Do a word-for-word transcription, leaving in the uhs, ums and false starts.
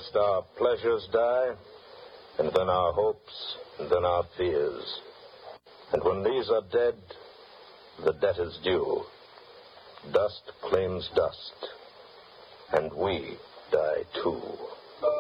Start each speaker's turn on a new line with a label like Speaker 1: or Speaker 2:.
Speaker 1: First our pleasures die, and then our hopes, and then our fears. And when these are dead, the debt is due. Dust claims dust, and we die too.